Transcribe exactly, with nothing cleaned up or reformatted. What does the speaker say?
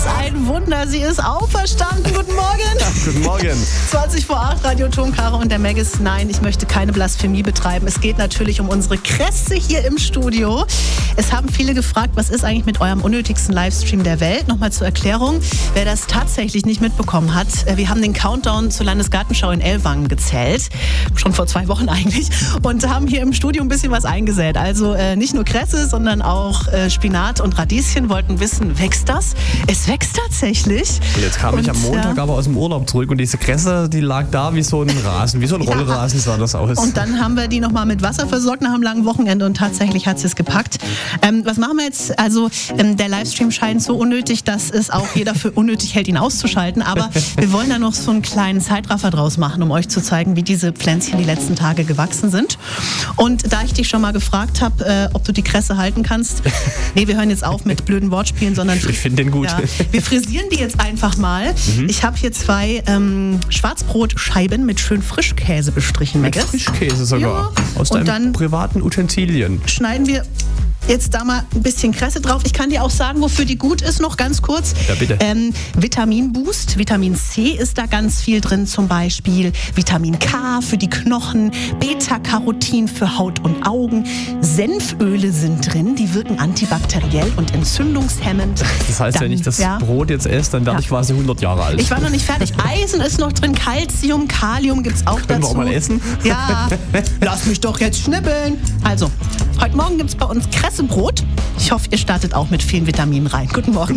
ein Wunder, sie ist auferstanden. Guten Morgen. Ja, guten Morgen. zwanzig vor acht, Radio Tom, Caro und der Maggis. Nein, ich möchte keine Blasphemie betreiben. Es geht natürlich um unsere Kresse hier im Studio. Es haben viele gefragt, was ist eigentlich mit eurem unnötigsten Livestream der Welt? Nochmal zur Erklärung, wer das tatsächlich nicht mitbekommen hat. Wir haben den Countdown zur Landesgartenschau in Ellwangen gezählt. Schon vor zwei Wochen eigentlich. Und haben hier im Studio ein bisschen was eingesät. Also äh, nicht nur Kresse, sondern auch äh, Spinat und Radieschen. Wollten wissen, wächst das? Es wächst tatsächlich. Und jetzt kam und, ich am Montag ja. aber aus dem Urlaub zurück und diese Kresse, die lag da wie so ein Rasen, wie so ein Rollrasen sah das aus. Und dann haben wir die nochmal mit Wasser versorgt nach einem langen Wochenende und tatsächlich hat sie es gepackt. Ähm, was machen wir jetzt? Also ähm, der Livestream scheint so unnötig, dass es auch jeder für unnötig hält, ihn auszuschalten. Aber wir wollen da noch so einen kleinen Zeitraffer draus machen, um euch zu zeigen, wie diese Pflänzchen die letzten Tage gewachsen sind. Und da ich dich schon mal gefragt habe, äh, ob du die Kresse halten kannst, nee, wir hören jetzt auf mit blöden Wortspielen, sondern ich finde den gut. Ja, wir frisieren die jetzt einfach mal. Mhm. Ich habe hier zwei ähm, Schwarzbrotscheiben mit schön Frischkäse bestrichen. Mit Maggis. Frischkäse sogar. Ja. Aus Und deinen dann privaten Utensilien. Schneiden wir jetzt da mal ein bisschen Kresse drauf. Ich kann dir auch sagen, wofür die gut ist, noch ganz kurz. Ja, bitte. Ähm, Vitaminboost, Vitamin C ist da ganz viel drin zum Beispiel. Vitamin K für die Knochen, Beta-Carotin für Haut und Augen. Senföle sind drin, die wirken antibakteriell und entzündungshemmend. Das heißt, dann, wenn ich das ja, Brot jetzt esse, dann werde ja. ich quasi hundert Jahre alt. Ich war noch nicht fertig. Eisen ist noch drin, Calcium, Kalium gibt's auch Können dazu. wir auch mal essen? Ja, lass mich doch jetzt schnippeln. Also, heute Morgen gibt's bei uns Kressebrot. Ich hoffe, ihr startet auch mit vielen Vitaminen rein. Guten Morgen.